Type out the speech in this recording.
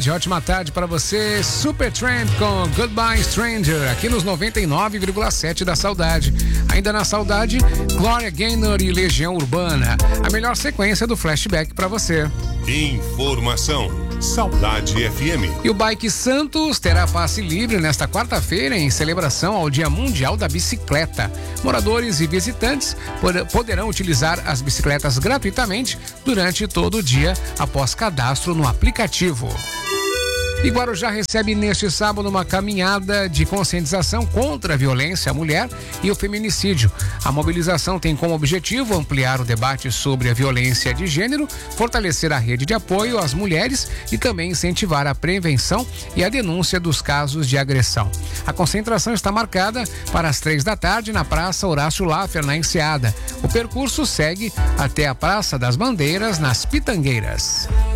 Ótima tarde para você, Supertramp com Goodbye Stranger, aqui nos 99,7 da Saudade. Ainda na Saudade, Gloria Gaynor e Legião Urbana, a melhor sequência do flashback para você. Informação, Saudade FM. E o Bike Santos terá passe livre nesta quarta-feira em celebração ao Dia Mundial da Bicicleta. Moradores e visitantes poderão utilizar as bicicletas gratuitamente durante todo o dia após cadastro no aplicativo. E Guarujá recebe neste sábado uma caminhada de conscientização contra a violência à mulher e o feminicídio. A mobilização tem como objetivo ampliar o debate sobre a violência de gênero, fortalecer a rede de apoio às mulheres e também incentivar a prevenção e a denúncia dos casos de agressão. A concentração está marcada para as 15h na Praça Horácio Laffer, na Enseada. O percurso segue até a Praça das Bandeiras, nas Pitangueiras.